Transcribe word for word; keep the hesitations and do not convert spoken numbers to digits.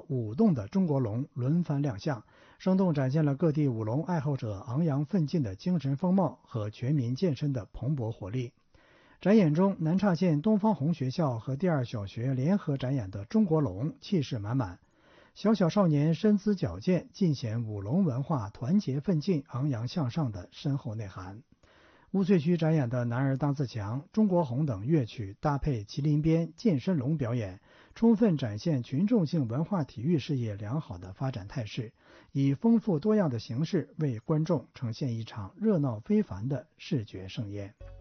和舞动的中国龙轮番亮相，生动展现了各地舞龙爱好者昂扬奋进的精神风貌和全民健身的蓬勃活力。展演中，南岔县东方红学校和第二小学联合展演的中国龙气势满满，小小少年身姿矫健，尽显舞龙文化团结奋进、昂扬向上的深厚内涵。乌翠区展演的男儿当自强、中国红等乐曲搭配麒麟鞭、健身龙表演，充分展现群众性文化体育事业良好的发展态势，以丰富多样的形式为观众呈现一场热闹非凡的视觉盛宴。